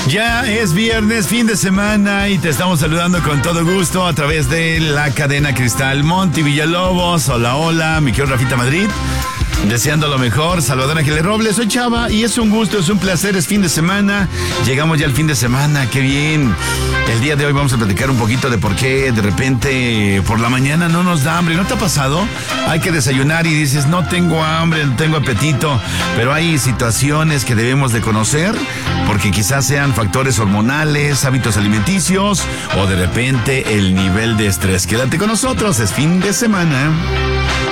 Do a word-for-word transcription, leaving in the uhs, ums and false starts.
Ya es viernes, fin de semana, y te estamos saludando con todo gusto a través de la cadena Cristal. Monty Villalobos, hola, hola, mi querido Rafita Madrid, deseando lo mejor. Salvador Ángeles Robles, soy Chava y es un gusto, es un placer, es fin de semana. Llegamos ya al fin de semana, qué bien. El día de hoy vamos a platicar un poquito de por qué de repente por la mañana no nos da hambre. ¿No te ha pasado? Hay que desayunar y dices, no tengo hambre, no tengo apetito, pero hay situaciones que debemos de conocer porque quizás sean factores hormonales, hábitos alimenticios o de repente el nivel de estrés. Quédate con nosotros, es fin de semana.